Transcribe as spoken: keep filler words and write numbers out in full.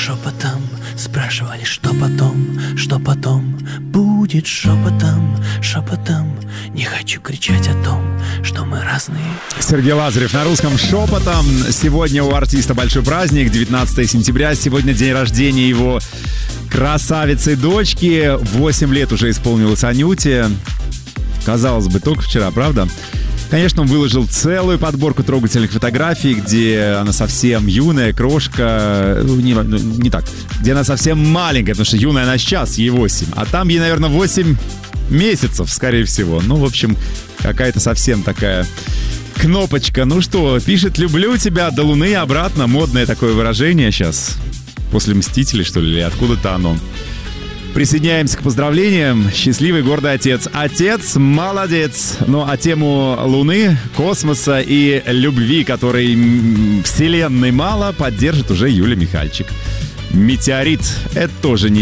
шепотом спрашивали, что потом, что потом будет шепотом, шепотом. Не хочу кричать о том, что мы разные. Сергей Лазарев на русском шепотом. Сегодня у артиста большой праздник, девятнадцатое сентября. Сегодня день рождения его красавицы дочки. восемь лет уже исполнилось Анюте. Казалось бы, только вчера, правда? Конечно, он выложил целую подборку трогательных фотографий, где она совсем юная, крошка, ну, не, ну, не так, где она совсем маленькая, потому что юная она сейчас, ей восемь, а там ей, наверное, восемь месяцев, скорее всего. Ну, в общем, какая-то совсем такая кнопочка. Ну что, пишет «люблю тебя» до Луны и обратно, модное такое выражение сейчас, после «Мстителей», что ли, или откуда-то оно. Присоединяемся к поздравлениям. Счастливый, гордый отец. Отец молодец. Ну, а тему Луны, космоса и любви, которой вселенной мало, поддержит уже Юлия Михальчик. Метеорит — это тоже не